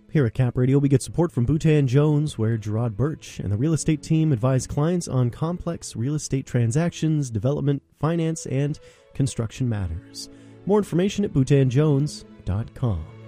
Here at Cap Radio, we get support from Boutin Jones, where Gerard Birch and the real estate team advise clients on complex real estate transactions, development, finance, and construction matters. More information at boutinjones.com.